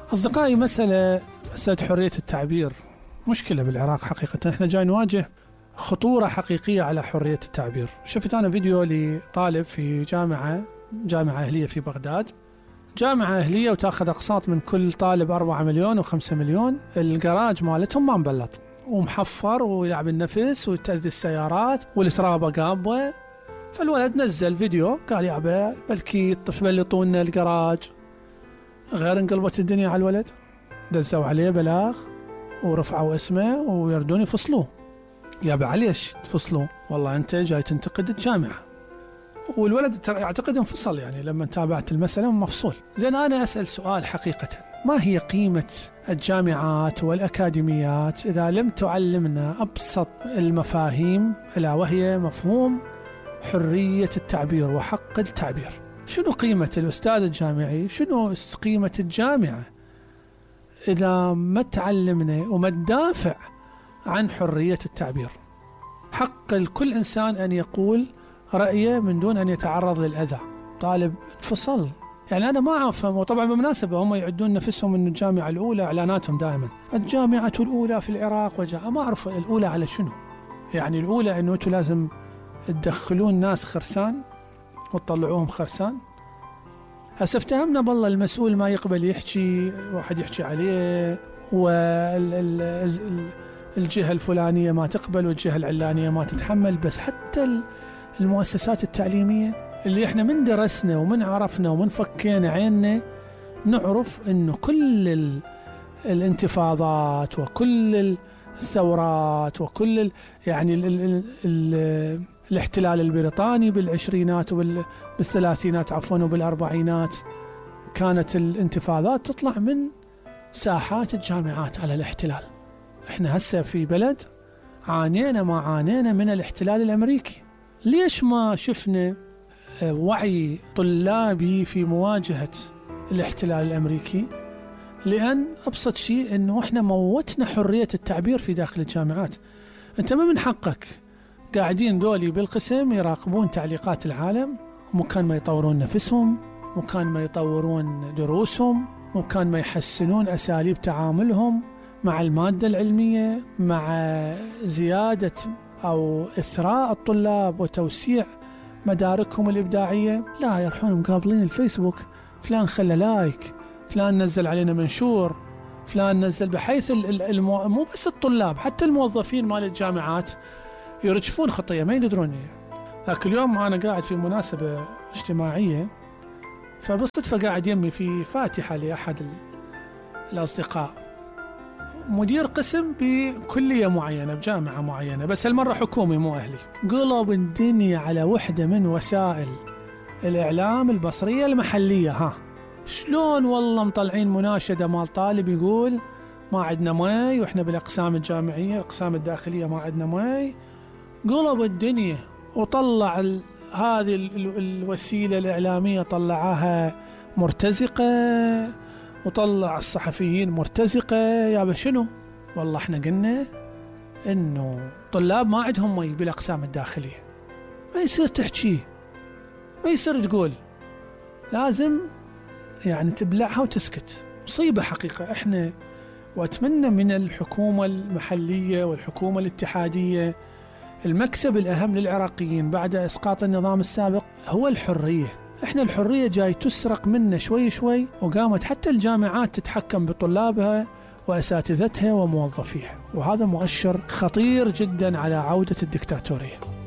أصدقائي، مسألة حرية التعبير مشكلة بالعراق حقيقة. احنا جاي نواجه خطورة حقيقية على حرية التعبير. شفت أنا فيديو لطالب في جامعة أهلية في بغداد، جامعة أهلية وتاخذ أقساط من كل طالب 4 مليون و5 مليون. الجراج مالتهم ما مبلط ومحفر ويلعب النفس وتأذي السيارات والسرابة قابة. فالولد نزل فيديو قال يابا بلكي تبلطونا الجراج. غير انقلبت الدنيا على الولد، دزوا عليه بلاغ ورفعوا اسمه ويردون يفصلوه. يابا عليش تفصلوا؟ والله أنت جاي تنتقد الجامعة. والولد يعتقد انفصل، يعني لما تابعت المسألة مفصول. زين أنا أسأل سؤال حقيقة، ما هي قيمة الجامعات والأكاديميات إذا لم تعلمنا أبسط المفاهيم، ألا وهي مفهوم حرية التعبير وحق التعبير؟ شنو قيمة الأستاذ الجامعي؟ شنو قيمة الجامعة إذا ما تعلمنا وما ندافع عن حرية التعبير؟ حق كل إنسان أن يقول رأيه من دون أن يتعرض للأذى. طالب انفصل، يعني أنا ما أفهم. وطبعا بالمناسبة هم يعدون نفسهم أن الجامعة الأولى، إعلاناتهم دائما الجامعة الأولى في العراق ما أعرف الأولى على شنو. يعني الأولى أنه أنتم لازم تدخلون ناس خرسان وتطلعوهم خرسان. هسه افتهمنا بالله المسؤول ما يقبل يحكي، واحد يحكي عليه، والجهة الفلانية ما تقبل والجهة العلانية ما تتحمل. بس حتى المؤسسات التعليمية اللي احنا من درسنا ومن عرفنا ومن فكينا عيننا نعرف انه كل الانتفاضات وكل الثورات وكل يعني الاحتلال البريطاني بالعشرينات وبالثلاثينات وبالأربعينات، كانت الانتفاضات تطلع من ساحات الجامعات على الاحتلال. احنا هسه في بلد عانينا ما عانينا من الاحتلال الأمريكي. ليش ما شفنا وعي طلابي في مواجهة الاحتلال الأمريكي؟ لأن أبسط شيء أنه إحنا موتنا حرية التعبير في داخل الجامعات. أنت ما من حقك قاعدين دولي بالقسم يراقبون تعليقات العالم، مكان ما يطورون نفسهم، مكان ما يطورون دروسهم، مكان ما يحسنون أساليب تعاملهم مع المادة العلمية، مع زيادة أو إثراء الطلاب وتوسيع مداركهم الإبداعية. لا، يروحون مقابلين الفيسبوك، فلان خلى لايك، فلان نزل علينا منشور، فلان نزل، بحيث مو بس الطلاب، حتى الموظفين مال الجامعات يرجفون خطية ما يقدرون. ذاك اليوم أنا قاعد في مناسبة اجتماعية، فبالصدفة قاعد يمي في فاتحة لأحد الأصدقاء، مدير قسم بكلية معينة بجامعة معينة، بس المرة حكومي مو أهلي. قلب الدنيا على وحدة من وسائل الإعلام البصرية المحلية. ها شلون والله مطلعين مناشدة مال طالب يقول ما عندنا ماي، وإحنا بالأقسام الجامعية الأقسام الداخلية ما عندنا ماي. قلب الدنيا وطلع هذه الوسيلة الإعلامية طلعها مرتزقة، وطلع الصحفيين مرتزقة. يا شنو؟ والله احنا قلنا انه طلاب ما عندهم مي بالاقسام الداخلية. ما يصير تحكي، ما يصير تقول، لازم يعني تبلعها وتسكت. مصيبة حقيقة. احنا واتمنى من الحكومة المحلية والحكومة الاتحادية، المكسب الأهم للعراقيين بعد إسقاط النظام السابق هو الحرية. احنا الحرية جاي تسرق منا شوي شوي، وقامت حتى الجامعات تتحكم بطلابها وأساتذتها وموظفيها، وهذا مؤشر خطير جدا على عودة الدكتاتورية.